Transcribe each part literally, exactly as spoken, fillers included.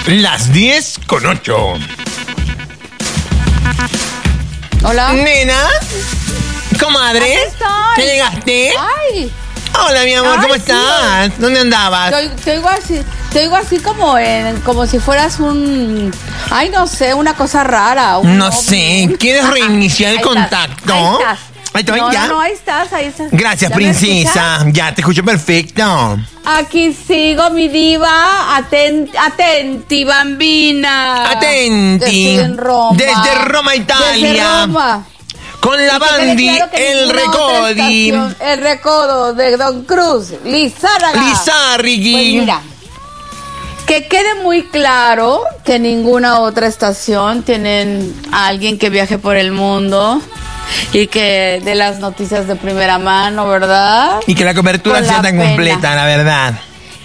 Las diez con ocho. Hola. Nena, comadre, ¿ya llegaste? Ay. Hola, mi amor, Ay, ¿cómo sí. estás? ¿Dónde andabas? Te, te oigo así, te oigo así como en, como si fueras un, ay, no sé, una cosa rara. Un No ovni. sé, ¿quieres reiniciar el Ahí contacto? Estás, ahí estás. Ahí estoy, no, ya. no, no, ahí estás, ahí estás. Gracias, ¿Ya me princesa. escuchas? Ya, te escucho perfecto. Aquí sigo, mi diva. Aten, atenti, bambina. Atenti. Estoy en Roma. Desde Roma, Italia. Desde Roma. Con la Y que quede bandi, claro que el ninguna otra recodi. estación- El recodo de Don Cruz, Lizárraga. Lizárrigui. Pues mira, que quede muy claro que ninguna otra estación tienen a alguien que viaje por el mundo y que dé las noticias de primera mano, ¿verdad? Y que la cobertura Con sea la tan pena. completa, la verdad.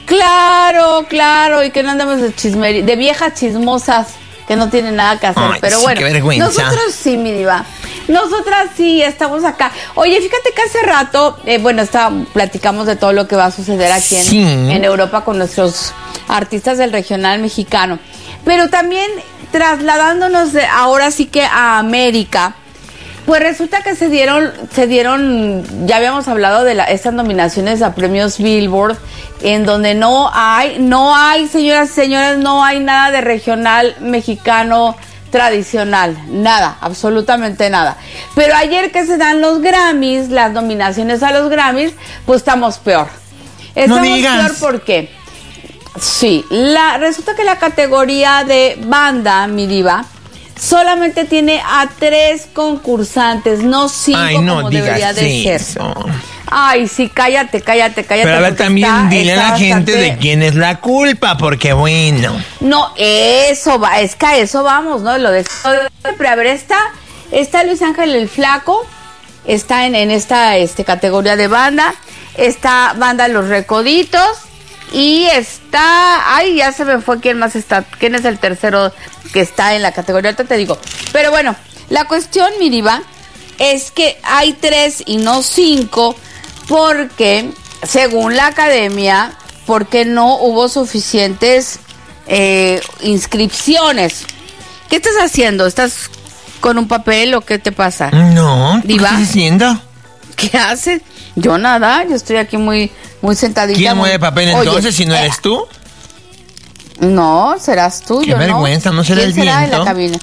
Claro, claro, y que no andamos de chismería, de viejas chismosas que no tienen nada que hacer. Ay, Pero sí, bueno, qué vergüenza. nosotros sí, mi diva. Nosotras sí estamos acá. Oye, fíjate que hace rato, eh, bueno, está, platicamos de todo lo que va a suceder aquí en, Sí. en Europa con nuestros artistas del regional mexicano. Pero también trasladándonos de, ahora sí que a América. Pues resulta que se dieron, se dieron, ya habíamos hablado de la, estas nominaciones a premios Billboard, en donde no hay, no hay, señoras y señores, no hay nada de regional mexicano tradicional, nada, absolutamente nada. Pero ayer que se dan los Grammys, las nominaciones a los Grammys, pues estamos peor. Estamos digas. peor porque, sí, la, resulta que la categoría de banda, mi diva, solamente tiene a tres concursantes, no cinco. Ay, no como digas debería de ser. eso. Ay, sí, cállate, cállate, cállate. Pero a ver, porque también está- dile a está la gente bastante- de quién es la culpa, porque bueno. No, eso va, es que a eso vamos, ¿no? Lo de siempre. A ver, está, está Luis Ángel el Flaco, está en, en esta este, categoría de banda, está Banda Los Recoditos, y está, ay, ya se me fue quién más está, quién es el tercero que está en la categoría, ahorita te digo. Pero bueno, la cuestión, mi diva, es que hay tres y no cinco, porque, según la academia, porque no hubo suficientes eh, inscripciones. ¿Qué estás haciendo? ¿Estás con un papel o qué te pasa? No, ¿qué Diva. estás diciendo? ¿Qué haces? Yo nada, yo estoy aquí muy, muy sentadita. ¿Quién muy- mueve papel Oye, entonces si no eh, eres tú? No, serás tú. Qué yo vergüenza, ¿no será ¿Quién el será en viento? la cabina?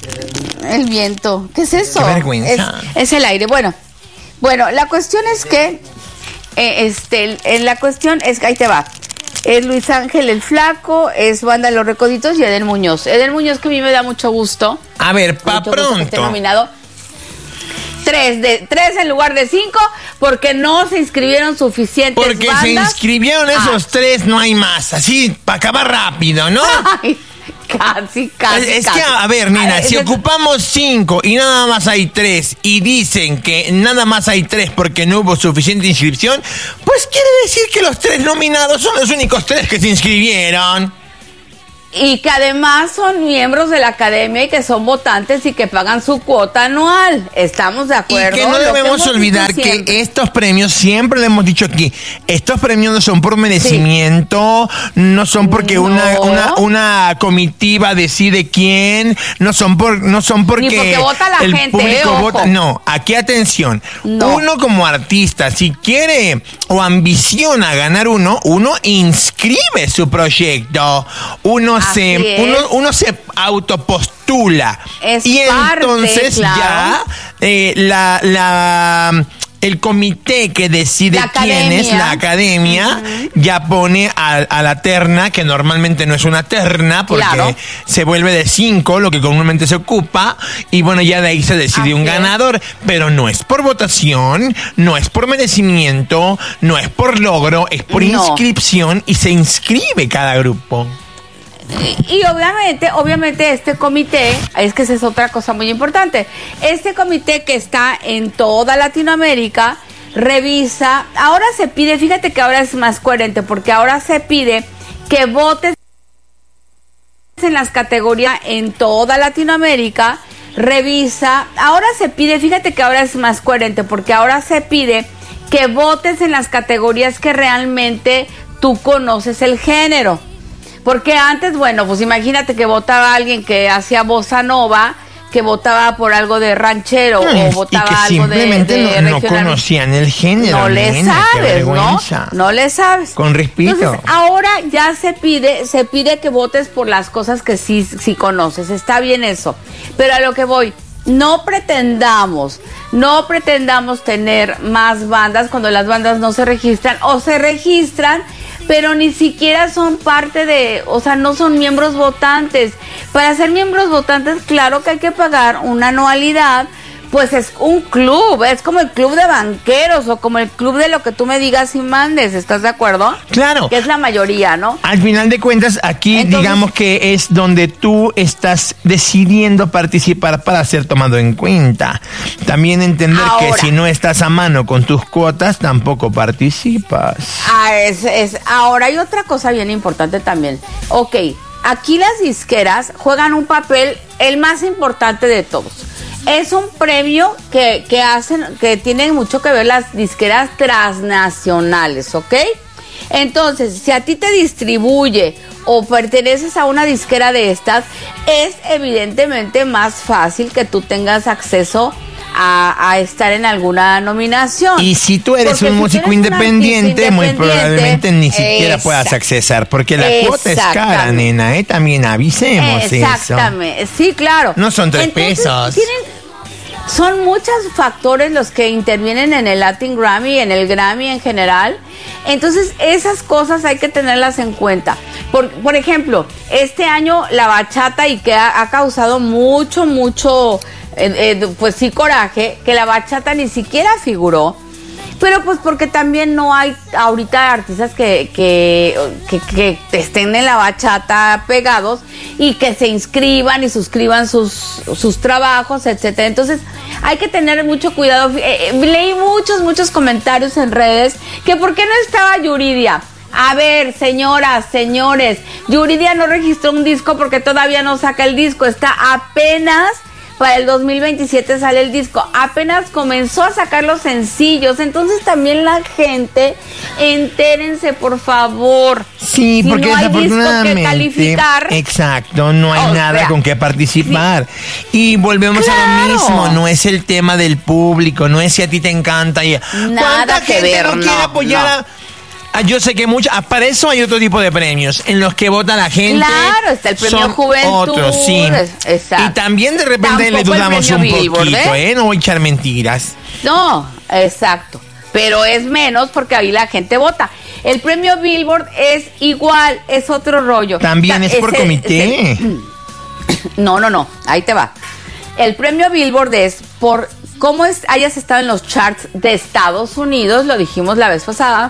El viento. ¿Qué es eso? Qué vergüenza. Es, es el aire. Bueno, bueno, la cuestión es que, eh, este, en la cuestión es que ahí te va. Es Luis Ángel el Flaco, es Banda Los Recoditos y Edel Muñoz. Edel Muñoz, que a mí me da mucho gusto. A ver, pa' mucho gusto que esté pronto. nominado. Tres, de, tres en lugar de cinco, porque no se inscribieron suficientes Porque se bandas. inscribieron Ah. esos tres, no hay más. Así, para acabar rápido, ¿no? Ay, casi, casi. Es, es casi. que, a ver, nena, Ay, si es- ocupamos cinco y nada más hay tres y dicen que nada más hay tres porque no hubo suficiente inscripción, pues quiere decir que los tres nominados son los únicos tres que se inscribieron. Y que además son miembros de la academia y que son votantes y que pagan su cuota anual. ¿Estamos de Y acuerdo? que no Lo debemos hemos olvidar dicho que siempre. estos premios, siempre le hemos dicho aquí, estos premios no son por merecimiento, no son porque No. una, una, una comitiva decide quién, no son por, no son porque, Ni porque vota la el gente, público eh, ojo. vota. No, aquí atención. No. Uno como artista, si quiere o ambiciona ganar uno, uno inscribe su proyecto. Uno Así se, es. uno, uno se autopostula. Es y parte, entonces claro. ya eh, la, la, el comité que decide La quién es, academia. la academia, ya pone a, a la terna, que normalmente no es una terna, porque Claro. se vuelve de cinco, lo que comúnmente se ocupa, y bueno, ya de ahí se decide Así un es. ganador, pero no es por votación, no es por merecimiento, no es por logro, es por No. inscripción, y se inscribe cada grupo. Y obviamente, obviamente este comité, es que esa es otra cosa muy importante, este comité que está en toda Latinoamérica, revisa, ahora se pide, fíjate que ahora es más coherente, porque ahora se pide que votes en las categorías en toda Latinoamérica, revisa, ahora se pide, fíjate que ahora es más coherente, porque ahora se pide que votes en las categorías que realmente tú conoces el género. Porque antes, bueno, pues imagínate que votaba alguien que hacía bossa nova, que votaba por algo de ranchero Mm, o votaba y que algo de, simplemente de no, no regional. conocían el género. No le nena, qué sabes, ¿no? vergüenza. No le sabes. Con respeto. Entonces, ahora ya se pide, se pide que votes por las cosas que sí, sí conoces. Está bien eso. Pero a lo que voy, no pretendamos, no pretendamos tener más bandas cuando las bandas no se registran o se registran, pero ni siquiera son parte de, o sea, no son miembros votantes. Para ser miembros votantes, claro que hay que pagar una anualidad, pues es un club, es como el club de banqueros o como el club de lo que tú me digas y mandes, ¿estás de acuerdo? Claro. Que es la mayoría, ¿no? Al final de cuentas, aquí Entonces, digamos que es donde tú estás decidiendo participar para ser tomado en cuenta. También entender Ahora. que si no estás a mano con tus cuotas, tampoco participas. Ah, es, es, ahora hay otra cosa bien importante también. Ok, aquí las disqueras juegan un papel el más importante de todos. Es un premio que, que hacen, que tienen mucho que ver las disqueras transnacionales, ¿ok? Entonces, si a ti te distribuye o perteneces a una disquera de estas, es evidentemente más fácil que tú tengas acceso a, a estar en alguna nominación. Y si tú eres Porque un si músico tú eres un independiente, artista muy independiente, probablemente ni siquiera exacto, puedas accesar, porque la cuota es cara, exactamente. nena, ¿eh? También avisemos eso. Exactamente, sí, claro. No son tres Entonces, pesos. tienen- son muchos factores los que intervienen en el Latin Grammy, en el Grammy en general. Entonces, esas cosas hay que tenerlas en cuenta. Por, por ejemplo, este año la bachata, y que ha, ha causado mucho, mucho, eh, eh, pues sí, coraje, que la bachata ni siquiera figuró. Pero pues porque también no hay ahorita artistas que, que, que, que estén en la bachata pegados y que se inscriban y suscriban sus, sus trabajos, etcétera. Entonces hay que tener mucho cuidado. Eh, eh, leí muchos, muchos comentarios en redes que por qué no estaba Yuridia. A ver, señoras, señores, Yuridia no registró un disco porque todavía no saca el disco, está apenas... Para el dos mil veintisiete sale el disco. Apenas comenzó a sacar los sencillos. Entonces también la gente, entérense, por favor. Sí, Si porque no hay disco que desafortunadamente, calificar, exacto, no hay o nada sea, con que participar. Y volvemos a Claro. lo mismo, no es el tema del público, no es si a ti te encanta. Y, Nada ¿cuánta que gente ver, no quiere no, apoyar no. a... Ah, yo sé que mucha, ah, para eso hay otro tipo de premios en los que vota la gente. Claro, está el premio son Juventud. Otros, sí. es- exacto. Y también de repente le Tampoco el dudamos un premio poquito, Billboard, ¿eh? No voy a echar mentiras. No, exacto. Pero es menos porque ahí la gente vota. El premio Billboard es igual, es otro rollo. También O sea, es por ese- comité. ese- No, no, no, ahí te va. El premio Billboard es por cómo es, hayas estado en los charts de Estados Unidos, lo dijimos la vez pasada,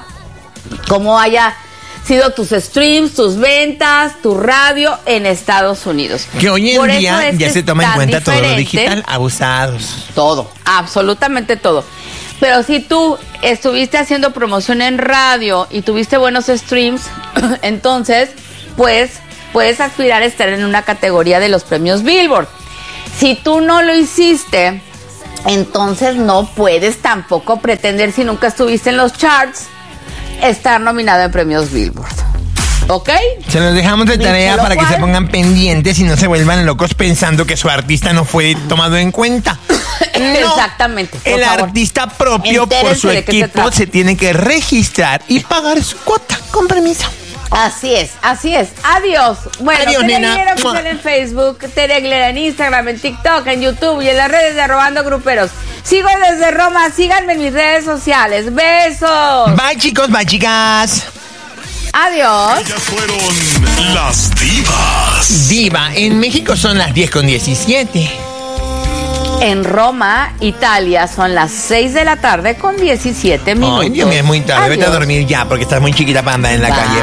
cómo haya sido tus streams, tus ventas, tu radio enEstados Unidos. Que hoy en Por eso día es ya que se es toma en tan cuenta todo lo diferente. digital, abusados. Todo, absolutamente todo. Pero si tú estuviste haciendo promoción en radio y tuviste buenos streams, entonces, pues, puedes aspirar a estar en una categoría de los premios Billboard. Si tú no lo hiciste, entonces no puedes tampoco pretender, si nunca estuviste en los charts, estar nominado en premios Billboard. ¿Ok? Se los dejamos de Dicho tarea lo para que cual- se pongan pendientes y no se vuelvan locos pensando que su artista no fue tomado en cuenta. No. Exactamente, por El favor. artista propio por Entérense su de qué se equipo trata. se tiene que registrar y pagar su cuota. Con permiso. Así es, así es. Adiós. Bueno, Adiós, Tere nena. Aguilera oficial Mua. en Facebook, Tere Aguilera en Instagram, en TikTok, en YouTube y en las redes de Robando Gruperos. Sigo desde Roma, síganme en mis redes sociales. Besos. Bye, chicos, bye, chicas. Adiós. Ellas fueron las divas. Diva, en México son las diez con diecisiete. En Roma, Italia, son las seis de la tarde con diecisiete minutos. Ay, Dios mío, es muy tarde. Vete a Adiós. dormir ya porque estás muy chiquita para andar en la Bye. calle.